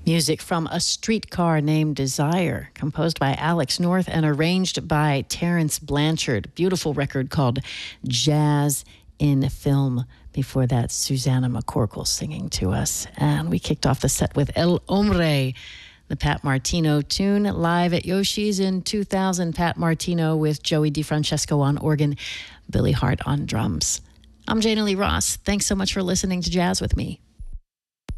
Music from A Streetcar Named Desire, composed by Alex North and arranged by Terence Blanchard. Beautiful record called Jazz in Film. Before that, Susanna McCorkle singing to us. And we kicked off the set with El Hombre, the Pat Martino tune, live at Yoshi's in 2000. Pat Martino with Joey DeFrancesco on organ, Billy Hart on drums. I'm Jana Lee Ross. Thanks so much for listening to Jazz with me.